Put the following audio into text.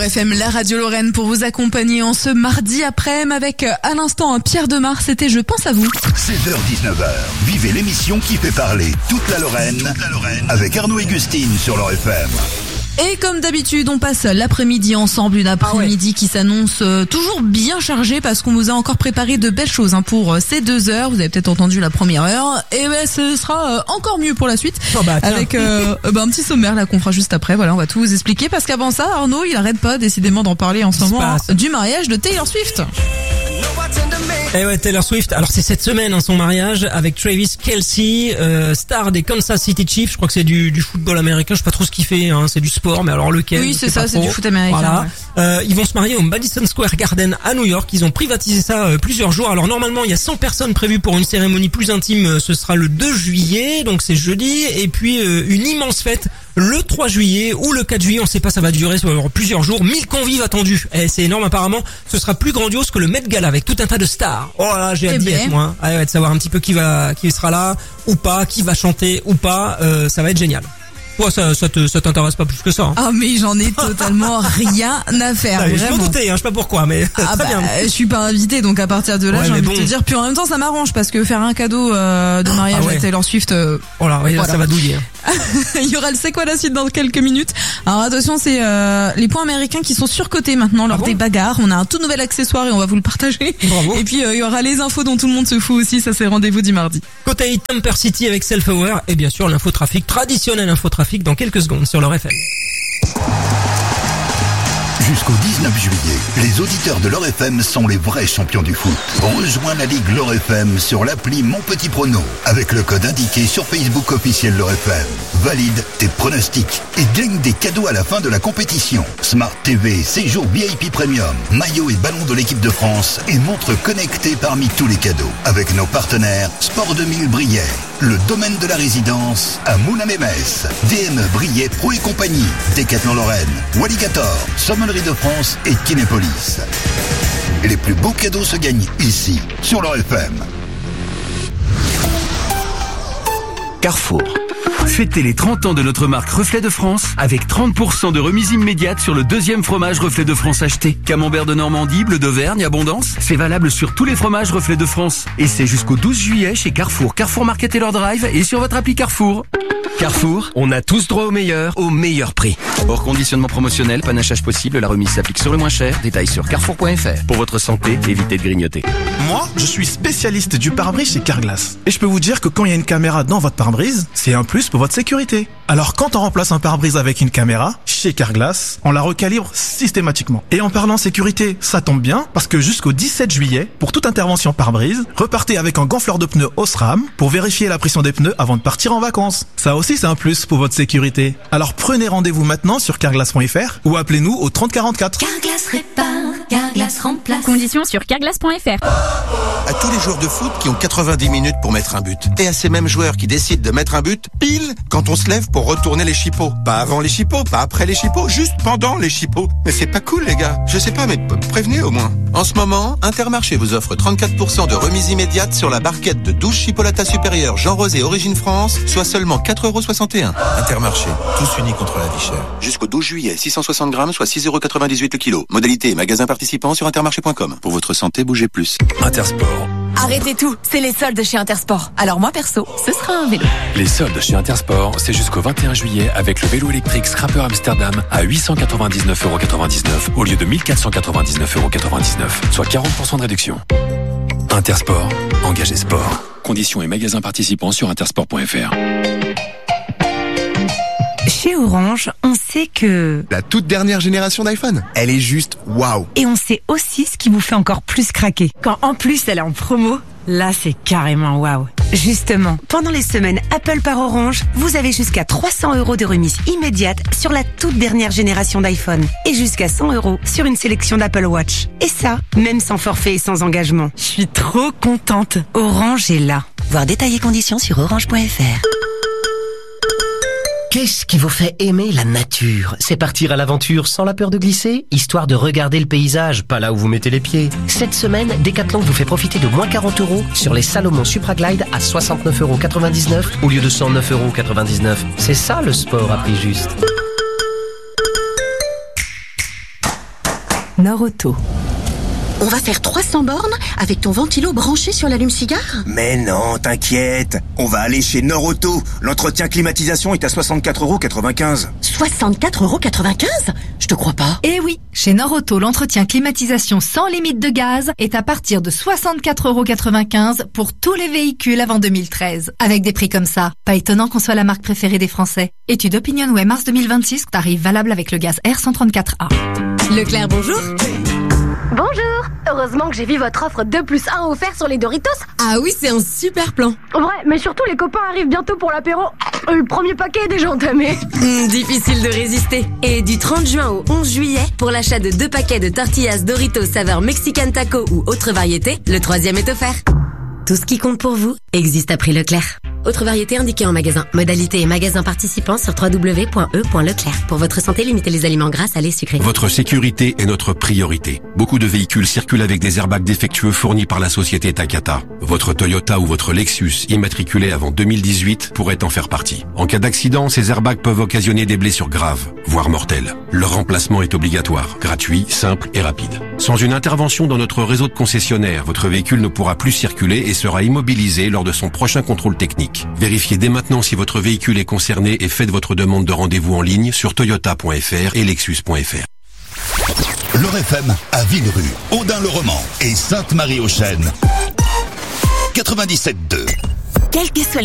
FM, la radio Lorraine pour vous accompagner en ce mardi après-midi avec à l'instant Pierre Demar, c'était Je pense à vous. 16h-19h, vivez l'émission qui fait parler toute la Lorraine avec Arnaud et Gustine sur leur FM. Et comme d'habitude, on passe l'après-midi ensemble, une après-midi qui s'annonce toujours bien chargée parce qu'on vous a encore préparé de belles choses pour ces 2 heures. Vous avez peut-être entendu la première heure et ce sera encore mieux pour la suite avec un petit sommaire là qu'on fera juste après. Voilà, on va tout vous expliquer parce qu'avant ça, Arnaud, il arrête pas décidément d'en parler en ce moment du mariage de Taylor Swift. Eh ouais, Taylor Swift. Alors c'est cette semaine son mariage avec Travis Kelce, star des Kansas City Chiefs. Je crois que c'est du football américain. Je sais pas trop ce qu'il fait. C'est du sport, mais alors lequel? Oui, c'est ça, c'est du foot américain. Voilà. Ils vont se marier au Madison Square Garden à New York. Ils ont privatisé ça plusieurs jours. Alors normalement, il y a 100 personnes prévues pour une cérémonie plus intime. Ce sera le 2 juillet, donc c'est jeudi. Et puis une immense fête le 3 juillet ou le 4 juillet, on sait pas, ça va durer plusieurs jours. 1000 convives attendus. C'est énorme apparemment. Ce sera plus grandiose que le Met Gala avec tout un tas de stars. Oh là, j'ai hâte d'y être moi. De savoir un petit peu qui sera là ou pas, qui va chanter ou pas. Ça va être génial. Toi, ça t'intéresse pas plus que ça. Ah, mais j'en ai totalement rien à faire. Je m'en doutais, je sais pas pourquoi, mais très bien. Je suis pas invité, donc à partir de là, j'ai envie de te dire. Puis en même temps, ça m'arrange parce que faire un cadeau de mariage à Taylor Swift, voilà. Ça va douiller. Il y aura le C'est quoi la suite dans quelques minutes. Alors attention, c'est les points américains qui sont surcotés maintenant lors des bagarres. On a un tout nouvel accessoire et on va vous le partager. Bravo. Et puis il y aura les infos dont tout le monde se fout aussi. Ça, c'est rendez-vous du mardi. Côté Tamper City avec Self-Aware et bien sûr l'infotrafic, traditionnel infotrafic dans quelques secondes sur leur FM. Jusqu'au 19 juillet, les auditeurs de leur FM sont les vrais champions du foot. Rejoins la Ligue Leur FM sur l'appli Mon Petit Prono avec le code indiqué sur Facebook officiel Leur FM. Valide tes pronostics et gagne des cadeaux à la fin de la compétition. Smart TV, séjour VIP Premium, maillot et ballon de l'équipe de France et montre connectée parmi tous les cadeaux. Avec nos partenaires Sport 2000 Briey, le domaine de la résidence à Moulins-Mémès, DME Briey Pro et compagnie, Décathlon Lorraine, Walligator, Sommellerie de France et Kinépolis. Les plus beaux cadeaux se gagnent ici, sur leur FM. Carrefour. Fêtez les 30 ans de notre marque Reflet de France avec 30% de remise immédiate sur le 2e fromage Reflet de France acheté. Camembert de Normandie, Bleu d'Auvergne, Abondance, c'est valable sur tous les fromages Reflet de France. Et c'est jusqu'au 12 juillet chez Carrefour, Carrefour Market et leur Drive et sur votre appli Carrefour. Carrefour, on a tous droit au meilleur prix. Hors conditionnement promotionnel, panachage possible, la remise s'applique sur le moins cher. Détails sur carrefour.fr. Pour votre santé, évitez de grignoter. Moi, je suis spécialiste du pare-brise chez Carglass. Et je peux vous dire que quand il y a une caméra dans votre pare-brise, c'est un plus pour votre sécurité. Alors quand on remplace un pare-brise avec une caméra, chez Carglass, on la recalibre systématiquement. Et en parlant sécurité, ça tombe bien, parce que jusqu'au 17 juillet, pour toute intervention pare-brise, repartez avec un gonfleur de pneus Osram pour vérifier la pression des pneus avant de partir en vacances. Ça aussi, c'est un plus pour votre sécurité. Alors prenez rendez-vous maintenant sur carglass.fr ou appelez-nous au 3044. Carglass répare, Carglass remplace. Conditions sur carglass.fr. À tous les joueurs de foot qui ont 90 minutes pour mettre un but. Et à ces mêmes joueurs qui décident de mettre un but pile quand on se lève pour retourner les chipots. Pas avant les chipots, pas après les chipots, juste pendant les chipots. Mais c'est pas cool les gars. Je sais pas, mais prévenez au moins. En ce moment, Intermarché vous offre 34% de remise immédiate sur la barquette de 12 chipolatas supérieures Jean Rosé Origine France, soit seulement 4,61 €. Intermarché, tous unis contre la vie chère. Jusqu'au 12 juillet, 660 grammes, soit 6,98 € le kilo. Modalité et magasin participant sur intermarché.com. Pour votre santé, bougez plus. Intersport. Arrêtez tout, c'est les soldes chez Intersport. Alors moi perso, ce sera un vélo. Les soldes chez Intersport, c'est jusqu'au 21 juillet avec le vélo électrique Scrapper Amsterdam à 899,99 € au lieu de 1499,99 €, soit 40% de réduction. Intersport, engagé sport. Conditions et magasins participants sur intersport.fr. Chez Orange, on sait que... La toute dernière génération d'iPhone, elle est juste waouh. Et on sait aussi ce qui vous fait encore plus craquer. Quand en plus elle est en promo, là c'est carrément waouh. Justement, pendant les semaines Apple par Orange, vous avez jusqu'à 300 € de remise immédiate sur la toute dernière génération d'iPhone. Et jusqu'à 100 € sur une sélection d'Apple Watch. Et ça, même sans forfait et sans engagement. Je suis trop contente. Orange est là. Voir détails et conditions sur orange.fr. Qu'est-ce qui vous fait aimer la nature? C'est partir à l'aventure sans la peur de glisser, histoire de regarder le paysage, pas là où vous mettez les pieds. Cette semaine, Decathlon vous fait profiter de moins 40 € sur les Salomon Supra Glide à 69,99 € au lieu de 109,99 €. C'est ça le sport à prix juste. Nord-Auto. On va faire 300 bornes avec ton ventilo branché sur l'allume-cigare ? Mais non, t'inquiète. On va aller chez Nord-Auto. L'entretien climatisation est à 64,95 €. 64,95 €? Je te crois pas. Eh oui, chez Nord-Auto, l'entretien climatisation sans limite de gaz est à partir de 64,95 € pour tous les véhicules avant 2013. Avec des prix comme ça, pas étonnant qu'on soit la marque préférée des Français. Étude OpinionWay mars 2026, tarif valable avec le gaz R134A. Leclerc, bonjour. Bonjour. Heureusement que j'ai vu votre offre 2+1 offert sur les Doritos. Ah oui, c'est un super plan. Ouais, mais surtout les copains arrivent bientôt pour l'apéro. Le premier paquet est déjà entamé. Difficile de résister. Et du 30 juin au 11 juillet, pour l'achat de 2 paquets de tortillas Doritos saveur Mexican Taco ou autre variété, le 3e est offert. Tout ce qui compte pour vous existe à prix Leclerc. Autre variété indiquée en magasin. Modalité et magasin participants sur www.e.leclerc. Pour votre santé, limitez les aliments gras, salés, sucrés. Votre sécurité est notre priorité. Beaucoup de véhicules circulent avec des airbags défectueux fournis par la société Takata. Votre Toyota ou votre Lexus immatriculé avant 2018 pourrait en faire partie. En cas d'accident, ces airbags peuvent occasionner des blessures graves, voire mortelles. Leur remplacement est obligatoire, gratuit, simple et rapide. Sans une intervention dans notre réseau de concessionnaires, votre véhicule ne pourra plus circuler et sera immobilisé lors de son prochain contrôle technique. Vérifiez dès maintenant si votre véhicule est concerné et faites votre demande de rendez-vous en ligne sur toyota.fr et lexus.fr. L'Or FM à Villerue, Audun-le-Roman et Sainte-Marie-aux-Chênes. 97.2. Quel que soit